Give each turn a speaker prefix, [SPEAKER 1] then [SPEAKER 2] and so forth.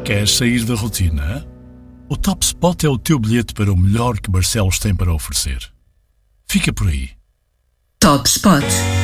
[SPEAKER 1] Queres sair da rotina? O Top Spot é o teu bilhete para o melhor que Barcelos tem para oferecer. Fica por aí.
[SPEAKER 2] Top Spot.